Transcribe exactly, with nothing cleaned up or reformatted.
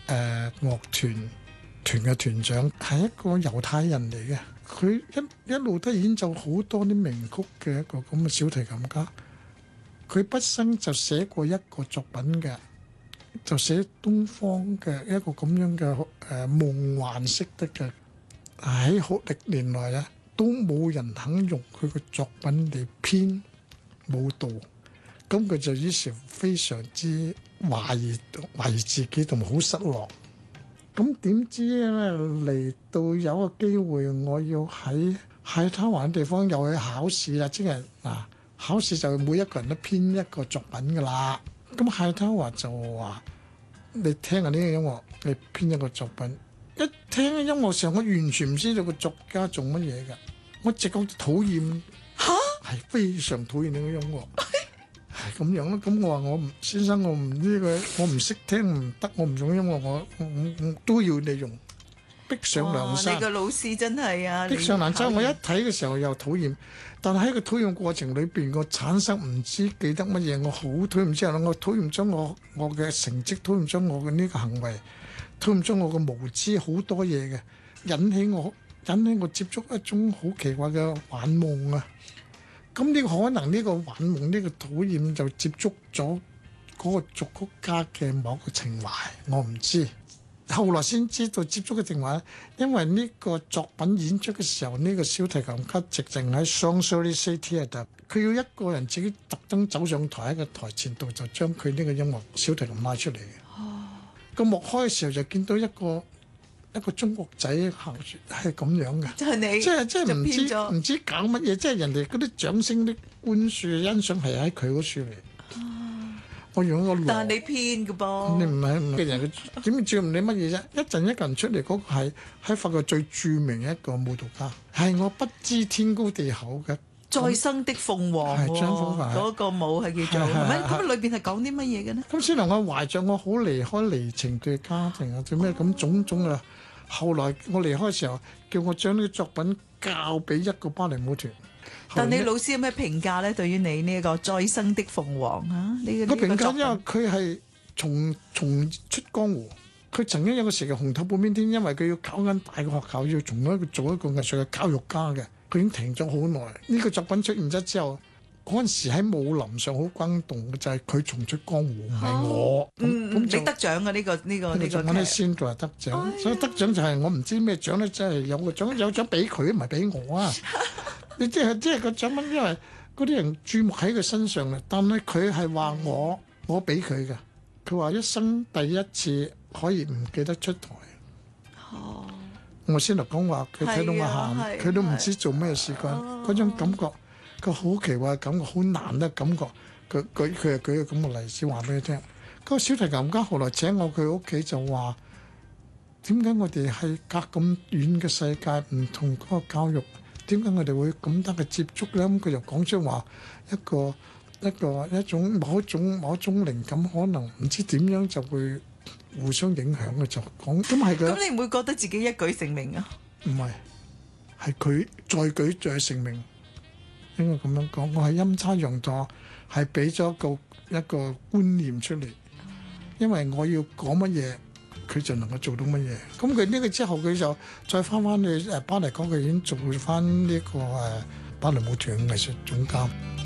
誒樂團團嘅團長，係一個猶太人嚟嘅。佢一一路都演奏好多啲名曲嘅一個咁嘅小提琴家。佢畢生就寫過一個作品嘅，就寫東方嘅一個咁樣嘅誒、呃、夢幻式的嘅。喺好歷年來咧，都冇人肯用佢嘅作品嚟編舞蹈。咁佢就於是非常之懷疑懷疑自己，同埋好失落。咁點知咧嚟到有個機會，我要喺喺台灣地方又去考試啦，即係嗱考試就每一個人都編一個作品噶啦。咁喺台灣就話：你聽下呢個音樂，你編一個作品。一聽嘅音樂時候，我完全唔知道個作家做乜嘢嘅，我直覺討厭，嚇係非常討厭呢個音樂。係咁樣咯，咁我話我唔先生，我唔呢個，我唔識聽唔得，我唔用音樂，我我我都要你用，逼上梁山。 你個老師真係啊！ 逼上梁山，我一睇嘅時候又討厭，但係喺個討厭過程裏邊，我產生唔知記得乜嘢，我好討厭之後，我討厭咗我我嘅成績，討厭咗我嘅呢個行為，討厭咗我嘅無知，好多嘢嘅，引起我引起我接觸一種好奇怪嘅幻夢啊！咁呢個可能呢個幻夢呢個討厭就接觸咗嗰個作曲家嘅某個情懷，我唔知。後來先知道接觸嘅情懷，因為呢個作品演出嘅時候，呢、這個小提琴家直情喺 Champs-Élysées Theatre，佢要一個人自己特登走上台喺個台前度，就將佢呢個音樂小提琴拉出嚟嘅。哦，個幕開嘅時候就見到一個。一個中國仔校説係咁樣嘅， 即係你， 即係即係唔知唔知搞乜嘢，即係人哋嗰啲掌聲、啲觀衆欣賞係喺佢嗰處嚟。啊、我用一個， 但係你編嘅噃， 你唔係唔係人嘅點照唔理乜嘢啫？一陣一個人出嚟，嗰、嗰個係喺法國最著名嘅一個舞蹈家，係我不知天高地厚嘅。 再生的鳳凰喎，嗰個舞係叫做係咪？咁裏邊係講啲乜嘢嘅呢？ 咁先能我懷着我好離開離情嘅家庭啊，做咩咁種種啊？後來我離開嘅時候，叫我將呢個作品交俾一個芭蕾舞團。 但你老師有咩評價咧？對於你呢一個再生的鳳凰啊，呢個個評價因為佢係從從出江湖，佢曾經有個時期紅透半邊天，因為佢要考緊大嘅學校，要從一個做一個藝術嘅教育家嘅。佢已經停咗好耐。呢、這個作品出現咗之後，嗰陣時喺武林上好轟動嘅就係佢重出江湖，唔係、哦、我。 嗯嗯，你得獎嘅呢個呢、這個呢個。我呢先就係得獎，哎、呀所以得獎就係我唔知咩獎咧，真係有個獎有獎俾佢，唔係俾我啊！你即係即係個獎品，因為嗰啲人注目喺佢身上啦。但係佢係話我我俾佢嘅，佢話一生第一次可以唔記得出台。哦。我先嚟講話，佢睇到我喊，佢都唔知做咩事幹，嗰種感覺，個好奇怪嘅感覺，好難得感覺。佢佢佢係舉個咁嘅例子話俾你聽。嗰個小提琴家後來請我佢屋企就話：點解我哋係隔咁遠嘅世界，唔同嗰個教育，點解我哋會咁得嘅接觸咧？咁佢就講出話一個一個一種某一種某一種靈感，可能唔知點樣就會互相影響嘅，就講咁係佢。 咁你唔會覺得自己一舉成名啊？ 唔係，係佢再舉再成名。應該咁樣講，我係陰差陽錯，係俾咗一個一個觀念出嚟。因為我要講乜嘢，佢就能夠做到乜嘢。咁佢呢個之後，佢就再翻翻去誒巴黎講，佢已經做翻呢個誒芭蕾舞團藝術總監。